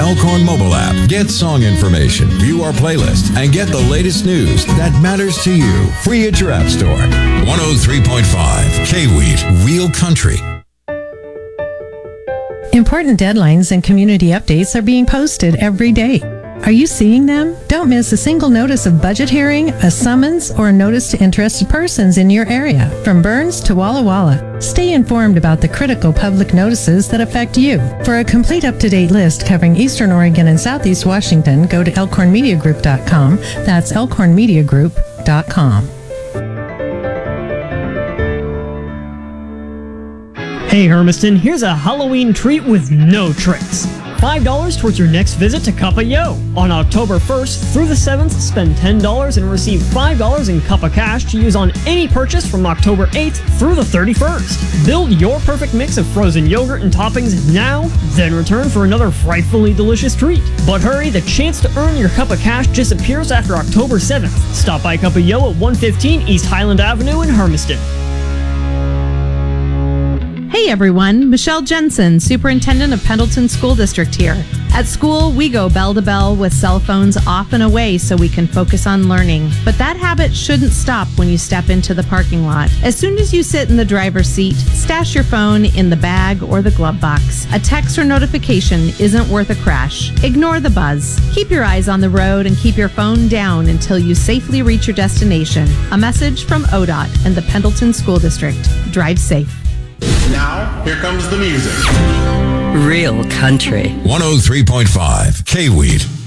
Elkhorn mobile app. Get song information, view our playlist, and get the latest news that matters to you. Free at your app store. 103.5 K-Wheat, Real Country. Important deadlines and community updates are being posted every day. Are you seeing them? Don't miss a single notice of budget hearing, a summons, or a notice to interested persons in your area, from Burns to Walla Walla. Stay informed about the critical public notices that affect you. For a complete up-to-date list covering Eastern Oregon and Southeast Washington, go to elkhornmediagroup.com. That's elkhornmediagroup.com. Hey Hermiston, here's a Halloween treat with no tricks. $5 towards your next visit to Cuppa Yo. On October 1st through the 7th, spend $10 and receive $5 in Cuppa Cash to use on any purchase from October 8th through the 31st. Build your perfect mix of frozen yogurt and toppings now, then return for another frightfully delicious treat. But hurry, the chance to earn your Cuppa Cash disappears after October 7th. Stop by Cuppa Yo at 115 East Highland Avenue in Hermiston. Hey everyone, Michelle Jensen, Superintendent of Pendleton School District here. At school, we go bell to bell with cell phones off and away so we can focus on learning. But that habit shouldn't stop when you step into the parking lot. As soon as you sit in the driver's seat, stash your phone in the bag or the glove box. A text or notification isn't worth a crash. Ignore the buzz. Keep your eyes on the road and keep your phone down until you safely reach your destination. A message from ODOT and the Pendleton School District. Drive safe. Now, here comes the music. Real Country. 103.5 K-Wheat.